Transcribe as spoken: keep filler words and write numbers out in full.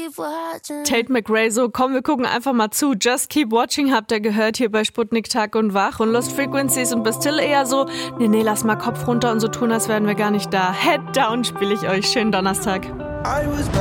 Tate McRae so, komm, wir gucken einfach mal zu. Just Keep Watching habt ihr gehört hier bei Sputnik Tag und Wach. Und Lost Frequencies und Bastille eher so, nee, nee, lass mal Kopf runter und so tun, als wären wir gar nicht da. Head down spiele ich euch. Schönen Donnerstag.